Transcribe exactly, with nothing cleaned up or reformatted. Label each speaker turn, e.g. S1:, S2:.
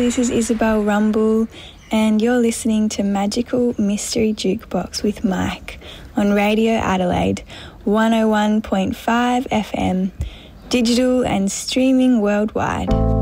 S1: this is Isabel Rumble, and you're listening to Magical Mystery Jukebox with Mike on Radio Adelaide, one oh one point five F M, digital and streaming worldwide.